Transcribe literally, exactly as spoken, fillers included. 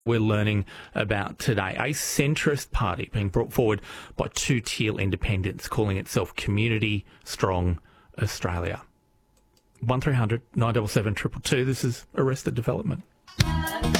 we're learning about today. A centrist party being brought forward by two Teal independents calling itself Community Strong Australia. one three hundred nine seven seven two two two. This is Arrested Development.